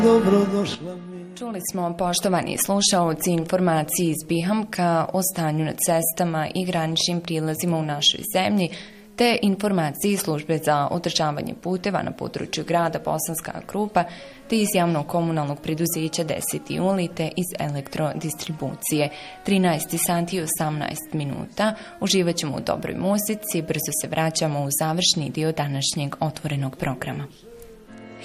Čuli smo, poštovani slušaoci, informacije iz Bihamka o stanju na cestama i graničnim prilazima u našoj zemlji, te informacije iz službe za održavanje puteva na području grada Bosanska Krupa, te iz javnog komunalnog preduzeća 10. juli, te iz elektrodistribucije. 13 sati i 18 minuta. Uživat ćemo u dobroj muzici, brzo se vraćamo u završni dio današnjeg otvorenog programa.